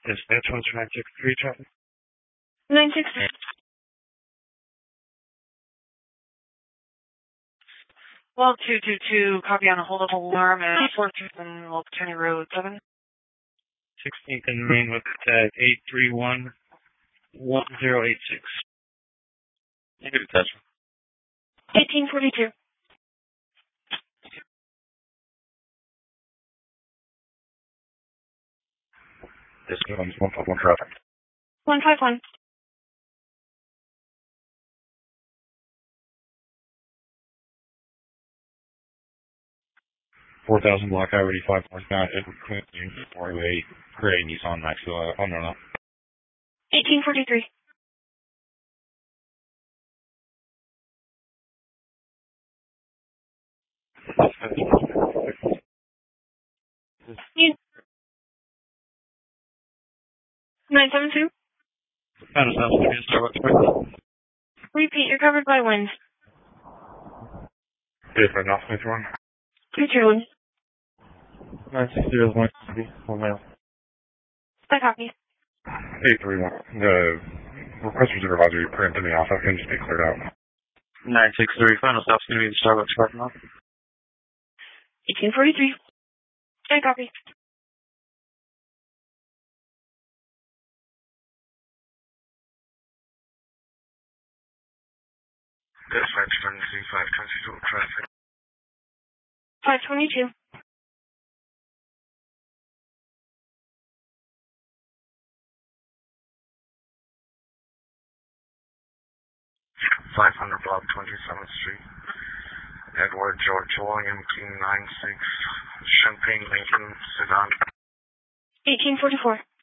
Dispatch 1963 traffic. 963. 222, copy on a hold-up alarm at 4th Walton County Road 7. 16th and Main with tag 831-1086. Negative attachment. 1842. This one's 151 traffic. 151. 4000 block Highway 85 northbound, Edward Clinton, Highway, gray Nissan Maxwell, no. 1843. You. 972. Found a South Street Starbucks quick. Repeat, you're covered by wind. Different, off Smith one. 221. 960 1 mile. I copy. 831. The request for supervisory print in the office can just be cleared out. 963, final stop's going to be the Starbucks parking lot. 1843. I copy. Dispatch 522 traffic. 522. 500 block 27th Street. Edward George William King 96. Champagne Lincoln Sedan. 1844.